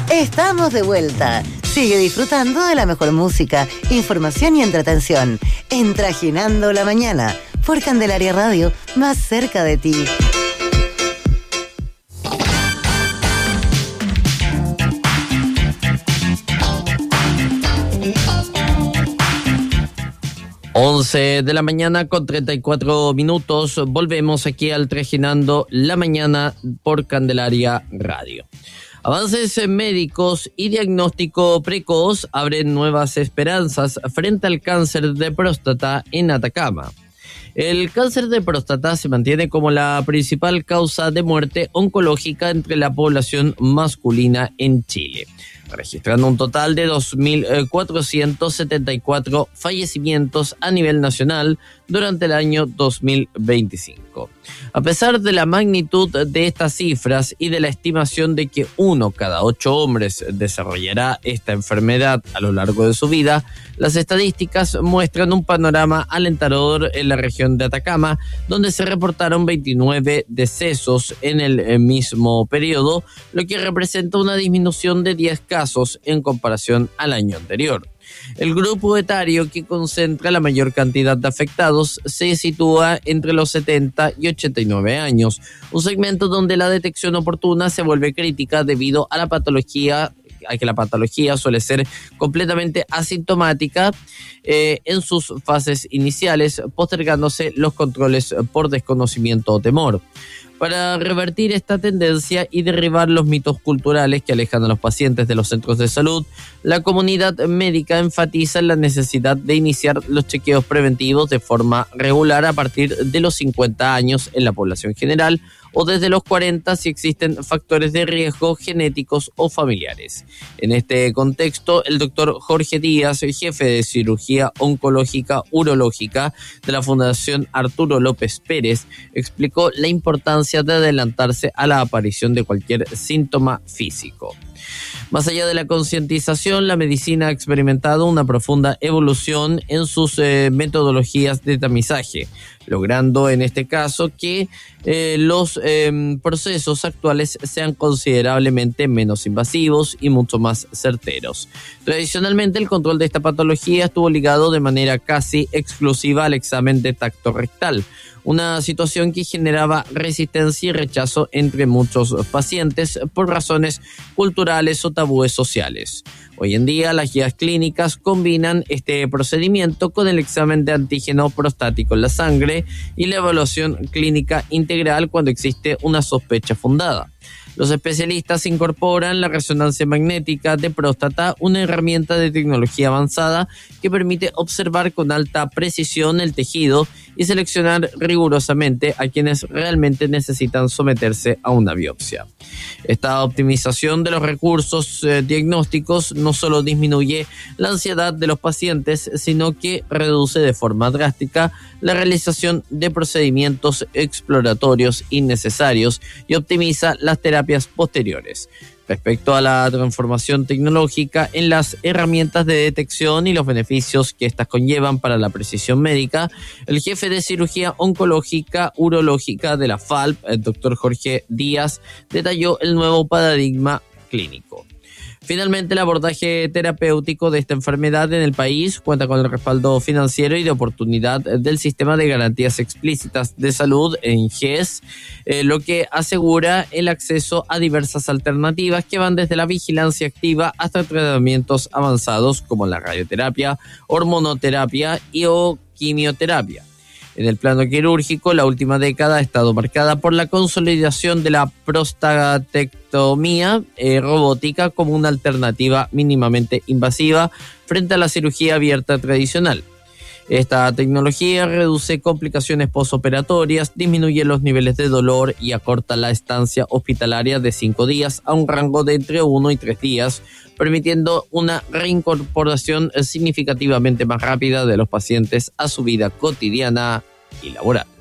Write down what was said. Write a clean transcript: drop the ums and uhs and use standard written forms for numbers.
Estamos de vuelta. Sigue disfrutando de la mejor música, información y entretención. En Trajinando la Mañana, por Candelaria Radio, más cerca de ti. Once de la mañana con 34 minutos. Volvemos aquí al Trajinando la Mañana por Candelaria Radio. Avances médicos y diagnóstico precoz abren nuevas esperanzas frente al cáncer de próstata en Atacama. El cáncer de próstata se mantiene como la principal causa de muerte oncológica entre la población masculina en Chile, registrando un total de 2.474 fallecimientos a nivel nacional durante el año 2025. A pesar de la magnitud de estas cifras y de la estimación de que 1 cada 8 hombres desarrollará esta enfermedad a lo largo de su vida, las estadísticas muestran un panorama alentador en la región de Atacama, donde se reportaron 29 decesos en el mismo periodo, lo que representa una disminución de 10 casos en comparación al año anterior. El grupo etario que concentra la mayor cantidad de afectados se sitúa entre los 70 y 89 años, un segmento donde la detección oportuna se vuelve crítica debido a que la patología suele ser completamente asintomática en sus fases iniciales, postergándose los controles por desconocimiento o temor. Para revertir esta tendencia y derribar los mitos culturales que alejan a los pacientes de los centros de salud, la comunidad médica enfatiza la necesidad de iniciar los chequeos preventivos de forma regular a partir de los 50 años en la población general o desde los 40 si existen factores de riesgo genéticos o familiares. En este contexto, el doctor Jorge Díaz, jefe de cirugía oncológica urológica de la Fundación Arturo López Pérez, explicó la importancia de adelantarse a la aparición de cualquier síntoma físico. Más allá de la concientización, la medicina ha experimentado una profunda evolución en sus metodologías de tamizaje, logrando en este caso que los procesos actuales sean considerablemente menos invasivos y mucho más certeros. Tradicionalmente, el control de esta patología estuvo ligado de manera casi exclusiva al examen de tacto rectal, una situación que generaba resistencia y rechazo entre muchos pacientes por razones culturales o tabúes sociales. Hoy en día, las guías clínicas combinan este procedimiento con el examen de antígeno prostático en la sangre y la evaluación clínica integral cuando existe una sospecha fundada. Los especialistas incorporan la resonancia magnética de próstata, una herramienta de tecnología avanzada que permite observar con alta precisión el tejido y seleccionar rigurosamente a quienes realmente necesitan someterse a una biopsia. Esta optimización de los recursos diagnósticos no solo disminuye la ansiedad de los pacientes, sino que reduce de forma drástica la realización de procedimientos exploratorios innecesarios y optimiza las terapias posteriores. Respecto a la transformación tecnológica en las herramientas de detección y los beneficios que éstas conllevan para la precisión médica, el jefe de cirugía oncológica urológica de la FALP, el doctor Jorge Díaz, detalló el nuevo paradigma clínico. Finalmente, el abordaje terapéutico de esta enfermedad en el país cuenta con el respaldo financiero y de oportunidad del Sistema de Garantías Explícitas de Salud en GES, lo que asegura el acceso a diversas alternativas que van desde la vigilancia activa hasta tratamientos avanzados como la radioterapia, hormonoterapia o quimioterapia. En el plano quirúrgico, la última década ha estado marcada por la consolidación de la prostatectomía robótica como una alternativa mínimamente invasiva frente a la cirugía abierta tradicional. Esta tecnología reduce complicaciones posoperatorias, disminuye los niveles de dolor y acorta la estancia hospitalaria de 5 días a un rango de entre 1 y 3 días, permitiendo una reincorporación significativamente más rápida de los pacientes a su vida cotidiana y laboral.